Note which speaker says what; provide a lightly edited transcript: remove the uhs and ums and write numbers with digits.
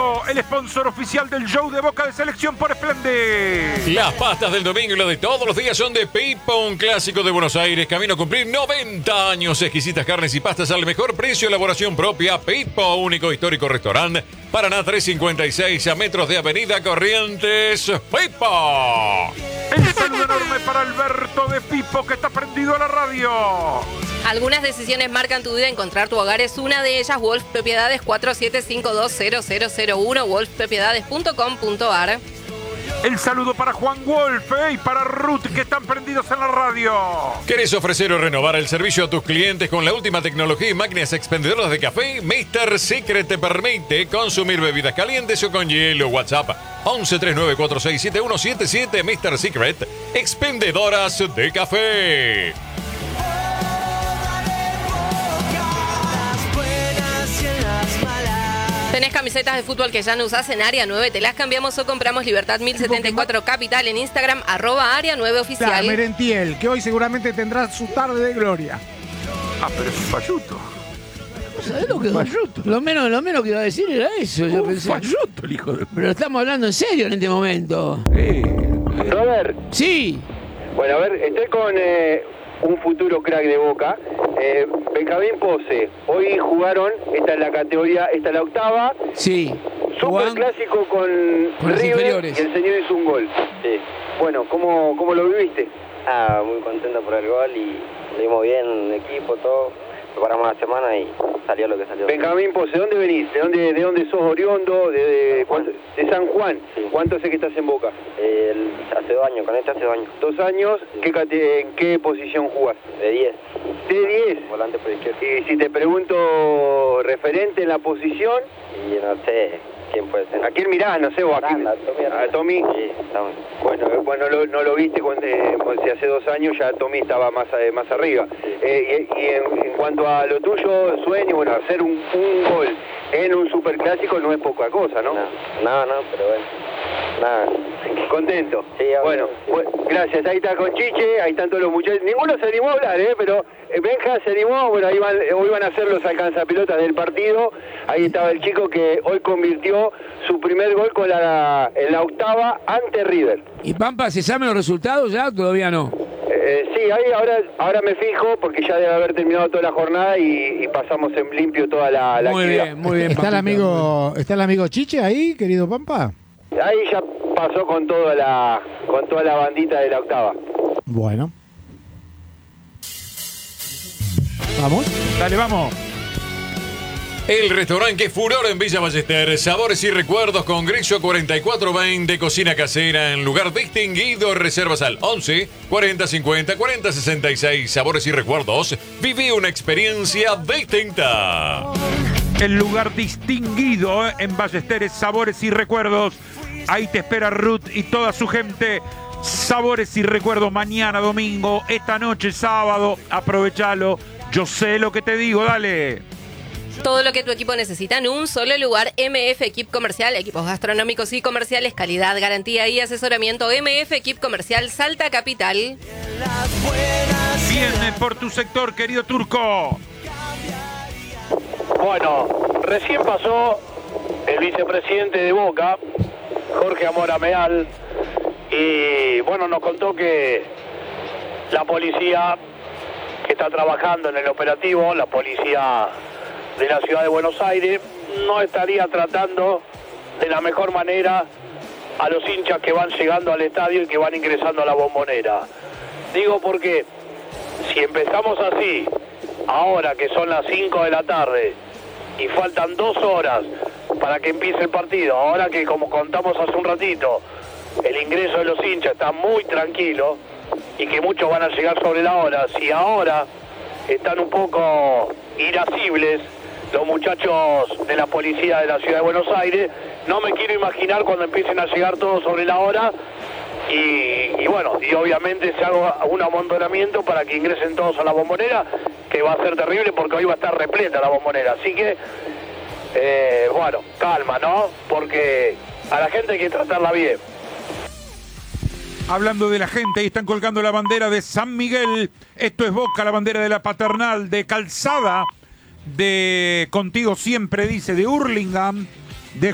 Speaker 1: Mundo, el sponsor oficial del show de Boca de Selección por Esplende.
Speaker 2: Las pastas del domingo y las de todos los días son de Pipo, un clásico de Buenos Aires, camino a cumplir 90 años. Exquisitas carnes y pastas al mejor precio, elaboración propia. Pipo, único histórico restaurante. Paraná 356, a metros de Avenida Corrientes. Pipo.
Speaker 1: El saludo enorme para Alberto de Pipo, que está prendido a la radio.
Speaker 3: Algunas decisiones marcan tu vida. Encontrar tu hogar es una de ellas. Wolf Propiedades 47520001, wolfpropiedades.com.ar.
Speaker 1: El saludo para Juan Wolf y para Ruth, que están prendidos en la radio.
Speaker 2: ¿Querés ofrecer o renovar el servicio a tus clientes con la última tecnología y máquinas expendedoras de café? Mr. Secret te permite consumir bebidas calientes o con hielo. WhatsApp 1139467177. Mr. Secret, expendedoras de café.
Speaker 3: ¿Tenés camisetas de fútbol que ya no usás en Área 9? Te las cambiamos o compramos. Libertad 1074 Capital en Instagram, @Área 9 Oficial.
Speaker 4: Claro, Merentiel, que hoy seguramente tendrá su tarde de gloria.
Speaker 1: Ah, pero es un falluto.
Speaker 5: ¿Sabés lo que
Speaker 1: Falluto.
Speaker 5: Lo menos que iba a decir era eso, yo pensé.
Speaker 1: Falluto, el hijo de...
Speaker 5: Pero estamos hablando en serio en este momento.
Speaker 6: Robert,
Speaker 5: Sí.
Speaker 6: bueno, a ver, estoy con un futuro crack de Boca, Benjamín Pose. Hoy jugaron, esta es la categoría, esta es la octava,
Speaker 5: Sí.
Speaker 6: super
Speaker 5: Juan,
Speaker 6: clásico con
Speaker 5: las
Speaker 6: River,
Speaker 5: inferiores.
Speaker 6: y el señor hizo un gol. Sí. Bueno, ¿cómo lo viviste?
Speaker 7: Muy contento por el gol y lo vimos bien en el equipo, todo. Preparamos la semana y salió lo que salió.
Speaker 6: Benjamín Pose, ¿de dónde venís? ¿De dónde sos oriundo? ¿De San Juan?
Speaker 7: Sí.
Speaker 6: ¿Cuánto hace que estás en Boca?
Speaker 7: Hace 2 años, con este hace 2 años.
Speaker 6: 2 años.
Speaker 7: Sí.
Speaker 6: ¿En qué posición jugás?
Speaker 7: De 10.
Speaker 6: De 10.
Speaker 7: Volante por izquierda.
Speaker 6: Y si te pregunto referente en la posición,
Speaker 7: Y no sé quién puede ser.
Speaker 6: ¿a quién mirás? No sé, vos, ¿a quién?
Speaker 7: A Tommy.
Speaker 6: ¿A Tommy?
Speaker 7: Sí, estamos.
Speaker 6: Bueno, no lo viste cuando si hace 2 años ya Tommy estaba más arriba. Y en cuanto a lo tuyo, sueño, bueno, hacer un gol en un superclásico no es poca cosa, ¿no?
Speaker 7: No, pero bueno. Nada.
Speaker 6: Contento.
Speaker 7: Sí,
Speaker 6: bueno,
Speaker 7: sí.
Speaker 6: Gracias. Ahí está con Chiche, ahí están todos los muchachos. Ninguno se animó a hablar, pero Benja se animó. Bueno, hoy van a ser los alcanzapelotas del partido. Ahí estaba el chico que hoy convirtió su primer gol en la octava ante River.
Speaker 5: ¿Y Pampa, se saben los resultados ya? Todavía no.
Speaker 6: Sí, ahí ahora me fijo porque ya debe haber terminado toda la jornada y pasamos en limpio toda la
Speaker 5: Muy
Speaker 6: actividad.
Speaker 5: bien, muy bien.
Speaker 4: ¿Está el
Speaker 5: Pampita.
Speaker 4: amigo Chiche ahí, querido Pampa?
Speaker 6: Ahí ya pasó con toda la bandita de la octava.
Speaker 4: Bueno. ¿Vamos?
Speaker 1: Dale, vamos.
Speaker 2: El restaurante que furor en Villa Ballester. Sabores y recuerdos con Grillo 4420. Cocina casera en lugar distinguido. Reservas al 11 40 50 40 66. Sabores y recuerdos. Viví una experiencia distinta.
Speaker 1: El lugar distinguido en Ballesteres, Sabores y Recuerdos. Ahí te espera Ruth y toda su gente. Sabores y Recuerdos mañana domingo, esta noche sábado. Aprovechalo. Yo sé lo que te digo, dale.
Speaker 3: Todo lo que tu equipo necesita en un solo lugar. MF Equip Comercial, equipos gastronómicos y comerciales, calidad, garantía y asesoramiento. MF Equip Comercial, Salta Capital.
Speaker 1: Viene por tu sector, querido Turco.
Speaker 8: Bueno, recién pasó el vicepresidente de Boca, Jorge Amora Meal, y bueno, nos contó que la policía que está trabajando en el operativo, la policía de la ciudad de Buenos Aires, no estaría tratando de la mejor manera a los hinchas que van llegando al estadio y que van ingresando a la Bombonera. Digo porque si empezamos así, ahora que son las 5 de la tarde y faltan 2 horas para que empiece el partido, ahora que como contamos hace un ratito, el ingreso de los hinchas está muy tranquilo y que muchos van a llegar sobre la hora, si ahora están un poco irascibles los muchachos de la policía de la ciudad de Buenos Aires, no me quiero imaginar cuando empiecen a llegar todos sobre la hora y bueno, y obviamente se haga un amontonamiento para que ingresen todos a la Bombonera, que va a ser terrible porque hoy va a estar repleta la Bombonera, así que bueno, calma, ¿no? Porque a la gente hay que tratarla bien.
Speaker 1: Hablando de la gente, ahí están colgando la bandera de San Miguel. Esto es Boca, la bandera de la Paternal, de Calzada, de Contigo Siempre, dice, de Hurlingham,